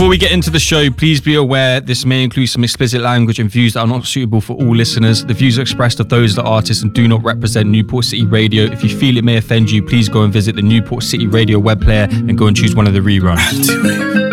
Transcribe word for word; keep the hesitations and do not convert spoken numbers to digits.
Before we get into the show, please be aware this may include some explicit language and views that are not suitable for all listeners. The views are expressed of those of the artists and do not represent Newport City Radio. If you feel it may offend you, please go and visit the Newport City Radio web player and go and choose one of the reruns.